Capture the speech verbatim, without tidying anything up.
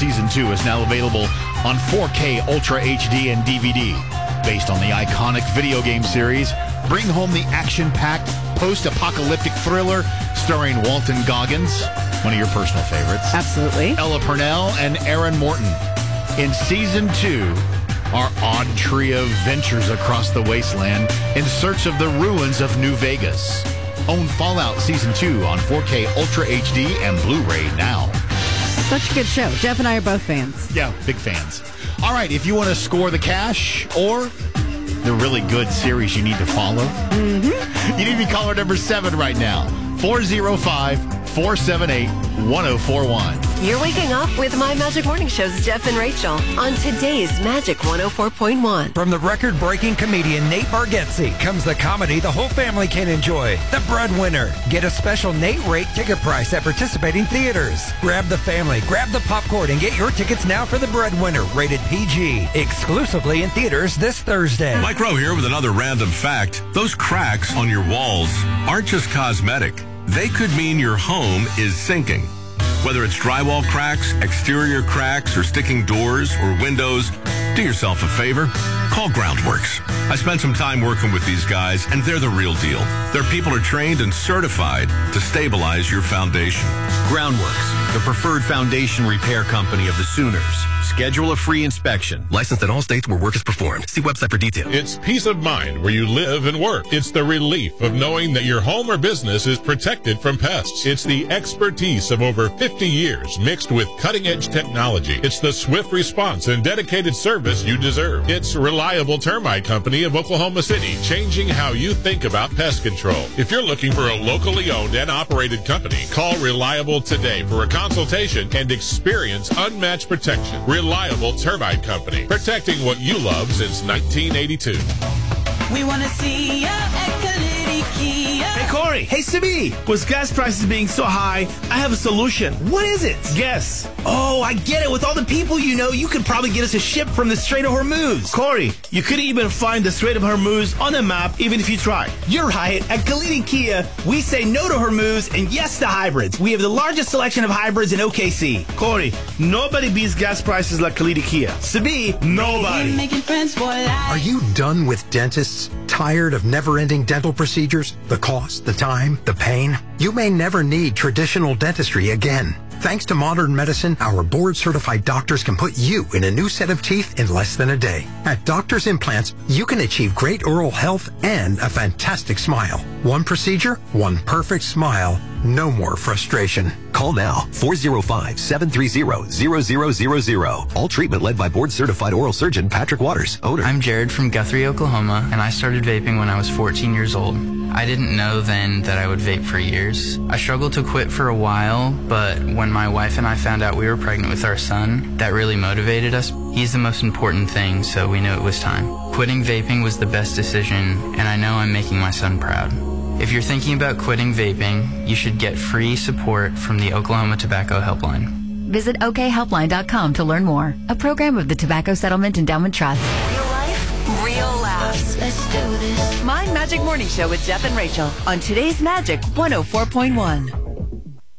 Season two is now available on four K Ultra H D and D V D. Based on the iconic video game series, bring home the action-packed post-apocalyptic thriller starring Walton Goggins, one of your personal favorites. Absolutely. Ella Purnell and Aaron Morton. In Season two, our odd trio ventures across the wasteland in search of the ruins of New Vegas. Own Fallout Season two on four K Ultra H D and Blu-ray now. Such a good show. Jeff and I are both fans. Yeah, big fans. All right, if you want to score the cash or the really good series you need to follow, mm-hmm. you need to be caller number seven right now. four oh five, four seven eight, one oh four one. You're waking up with My Magic Morning Show's Jeff and Rachel on today's Magic one oh four point one. From the record-breaking comedian Nate Bargatze comes the comedy the whole family can enjoy, The Breadwinner. Get a special Nate rate ticket price at participating theaters. Grab the family, grab the popcorn, and get your tickets now for The Breadwinner, rated P G. Exclusively in theaters this Thursday. Mike Rowe here with another random fact. Those cracks on your walls aren't just cosmetic. They could mean your home is sinking. Whether it's drywall cracks, exterior cracks, or sticking doors or windows, do yourself a favor. Call Groundworks. I spent some time working with these guys, and they're the real deal. Their people are trained and certified to stabilize your foundation. Groundworks, the preferred foundation repair company of the Sooners. Schedule a free inspection. Licensed in all states where work is performed. See website for details. It's peace of mind where you live and work. It's the relief of knowing that your home or business is protected from pests. It's the expertise of over fifty years mixed with cutting-edge technology. It's the swift response and dedicated service you deserve. It's Reliable Termite Company of Oklahoma City, changing how you think about pest control. If you're looking for a locally owned and operated company, call Reliable today for a consultation and experience unmatched protection. Reliable Termite Company, protecting what you love since nineteen eighty-two. We want to see ya at Kalidi Kia. Hey, Corey. Hey, Simi. With gas prices being so high, I have a solution. What is it? Guess. Oh, I get it. With all the people you know, you could probably get us a ship from the Strait of Hormuz. Corey, you couldn't even find the Strait of Hormuz on a map, even if you tried. You're right. At Kalidi Kia, we say no to Hormuz and yes to hybrids. We have the largest selection of hybrids in O K C. Corey, nobody beats gas prices like Kalidi Kia. Simi, nobody. Making friends for life. Are you done with dentists? Tired of never-ending dental procedures? The cost, the time, the pain? You may never need traditional dentistry again. Thanks to modern medicine, our board-certified doctors can put you in a new set of teeth in less than a day. At Doctors Implants, you can achieve great oral health and a fantastic smile. One procedure, one perfect smile, no more frustration. Call now, four oh five, seven three zero, zero zero zero zero. All treatment led by board-certified oral surgeon Patrick Waters, owner. I'm Jared from Guthrie, Oklahoma, and I started vaping when I was fourteen years old. I didn't know then that I would vape for years. I struggled to quit for a while, but when my wife and I found out we were pregnant with our son, that really motivated us. He's the most important thing, so we knew it was time. Quitting vaping was the best decision, and I know I'm making my son proud. If you're thinking about quitting vaping, you should get free support from the Oklahoma Tobacco Helpline. Visit O K helpline dot com to learn more. A program of the Tobacco Settlement Endowment Trust. Real life, real laughs. Let's do this. My Magic Morning Show with Jeff and Rachel on today's Magic one oh four point one.